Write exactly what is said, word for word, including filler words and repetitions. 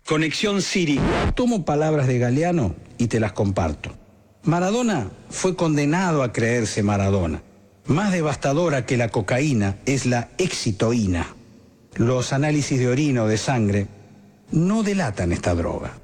Conexión Siri. Tomo palabras de Galeano y te las comparto. Maradona fue condenado a creerse Maradona. Más devastadora que la cocaína es la excitoína. Los análisis de orina o de sangre no delatan esta droga.